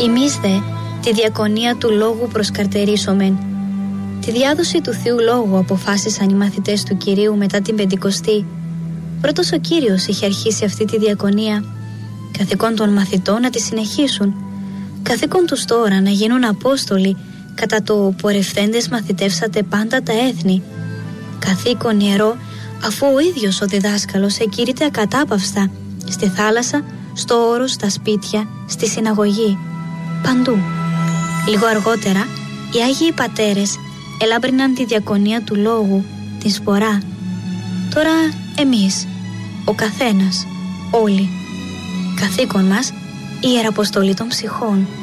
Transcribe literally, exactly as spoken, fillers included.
Εμείς δε τη διακονία του λόγου προσκαρτερίσομεν. Τη διάδοση του Θείου Λόγου αποφάσισαν οι μαθητές του Κυρίου μετά την Πεντηκοστή. Πρώτος ο Κύριος είχε αρχίσει αυτή τη διακονία. Καθήκον των μαθητών να τη συνεχίσουν. Καθήκον τους τώρα να γίνουν Απόστολοι, κατά το πορευθέντες μαθητεύσατε πάντα τα έθνη. Καθήκον ιερό, αφού ο ίδιος ο διδάσκαλος εκήρυται ακατάπαυστα στη θάλασσα, στο όρος, στα σπίτια, στη συναγωγή, παντού. Λίγο αργότερα οι Άγιοι Πατέρες ελάμπριναν τη διακονία του Λόγου, την σπορά. Τώρα εμείς, ο καθένας, όλοι, καθήκον μας η Ιεραποστολή των ψυχών.